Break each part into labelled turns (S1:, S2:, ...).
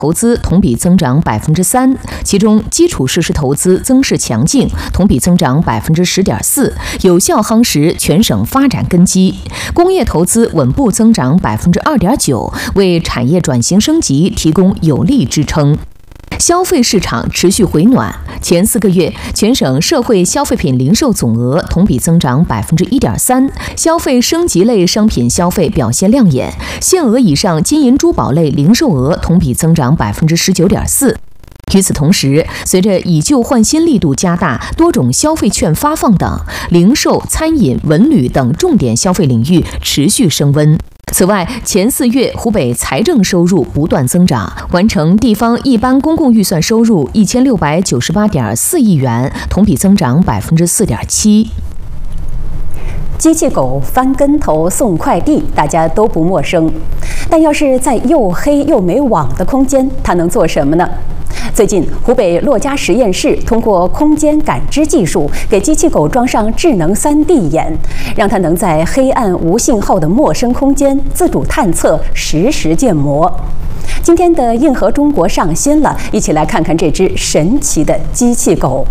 S1: 投资同比增长3%，其中基础设施投资增势强劲，同比增长10.4%，有效夯实全省发展根基。工业投资稳步增长2.9%，为产业转型升级提供有力支撑。消费市场持续回暖，前4个月，全省社会消费品零售总额同比增长1.3%，消费升级类商品消费表现亮眼，限额以上金银珠宝类零售额同比增长19.4%。与此同时，随着以旧换新力度加大，多种消费券发放等，零售、餐饮、文旅等重点消费领域持续升温。此外，前4月湖北财政收入不断增长，完成地方一般公共预算收入1698.4亿元，同比增长4.7%。
S2: 机器狗翻跟头送快递，大家都不陌生。但要是在又黑又没网的空间，它能做什么呢？最近，湖北洛家实验室通过空间感知技术，给机器狗装上智能3D 眼，让它能在黑暗无信号的陌生空间自主探测、实时建模。今天的硬核中国上新了，一起来看看这只神奇的机器狗。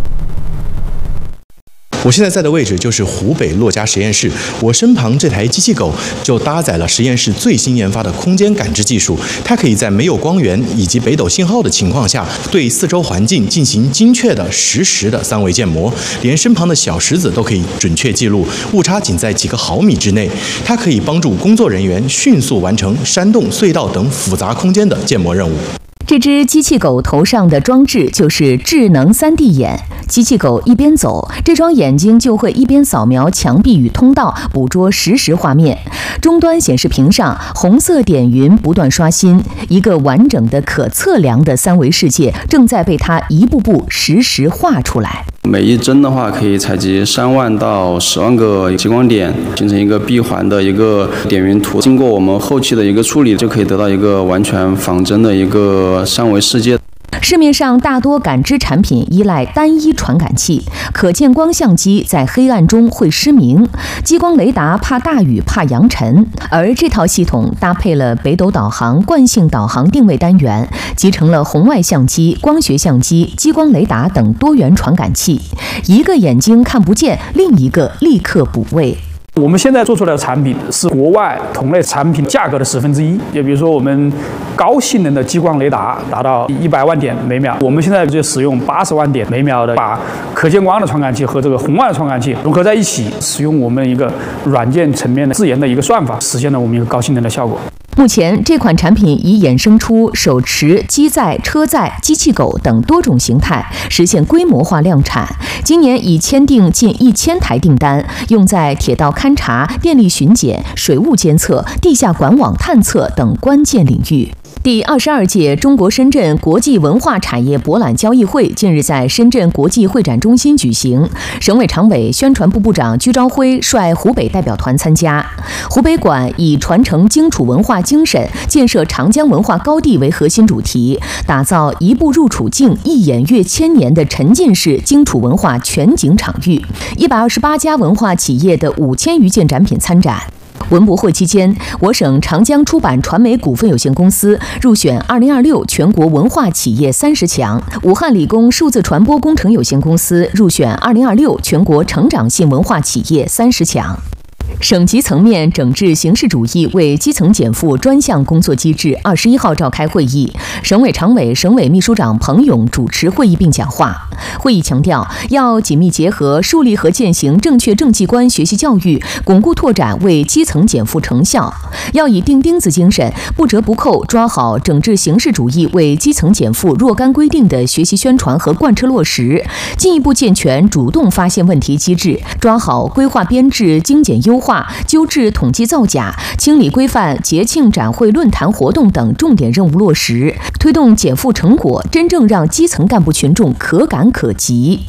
S3: 我现在在的位置就是湖北洛家实验室，我身旁这台机器狗就搭载了实验室最新研发的空间感知技术，它可以在没有光源以及北斗信号的情况下，对四周环境进行精确的实时的3维建模，连身旁的小石子都可以准确记录，误差仅在几个毫米之内。它可以帮助工作人员迅速完成山洞、隧道等复杂空间的建模任务。
S1: 这只机器狗头上的装置就是智能3D 眼，机器狗一边走，这双眼睛就会一边扫描墙壁与通道，捕捉实时画面。终端显示屏上红色点云不断刷新，一个完整的可测量的3维世界正在被它一步步实时画出来。
S4: 每一帧的话，可以采集3万到10万个激光点，形成一个闭环的一个点云图。经过我们后期的一个处理，就可以得到一个完全仿真的一个3维世界。
S1: 市面上大多感知产品依赖单一传感器，可见光相机在黑暗中会失明，激光雷达怕大雨怕扬尘，而这套系统搭配了北斗导航、惯性导航定位单元，集成了红外相机、光学相机、激光雷达等多元传感器，一个眼睛看不见，另一个立刻补位。
S5: 我们现在做出来的产品是国外同类产品价格的1/10，也比如说我们高性能的激光雷达达到100万点每秒，我们现在就使用80万点每秒的，把可见光的传感器和这个红外的传感器融合在一起，使用我们一个软件层面的自研的一个算法，实现了我们一个高性能的效果。
S1: 目前，这款产品已衍生出手持、机载、车载、机器狗等多种形态，实现规模化量产。今年已签订近1000台订单，用在铁道勘察、电力巡检、水务监测、地下管网探测等关键领域。第22届中国深圳国际文化产业博览交易会近日在深圳国际会展中心举行，省委常委、宣传部部长居昭辉率湖北代表团参加。湖北馆以传承荆楚文化精神、建设长江文化高地为核心主题，打造一步入楚境、一眼阅千年的沉浸式荆楚文化全景场域，128家文化企业的5000余件展品参展。文博会期间，我省长江出版传媒股份有限公司入选2026全国文化企业30强，武汉理工数字传播工程有限公司入选2026全国成长性文化企业30强。省级层面整治形式主义为基层减负专项工作机制21号召开会议，省委常委、省委秘书长彭勇主持会议并讲话。会议强调，要紧密结合树立和践行正确政绩观学习教育，巩固拓展为基层减负成效。要以钉钉子精神，不折不扣抓好整治形式主义为基层减负若干规定的学习宣传和贯彻落实，进一步健全主动发现问题机制，抓好规划编制精简优化、纠治统计造假、清理规范节庆展会论坛活动等重点任务落实，推动减负成果真正让基层干部群众可感可及。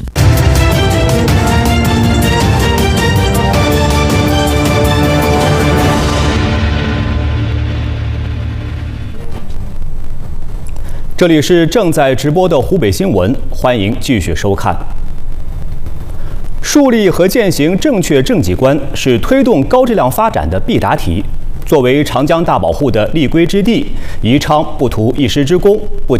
S6: 这里是正在直播的湖北新闻，欢迎继续收看。树立和践行正确政绩观是推动高质量发展的必答题。 作为长江大保护的立规之地，宜昌不图一时之功，不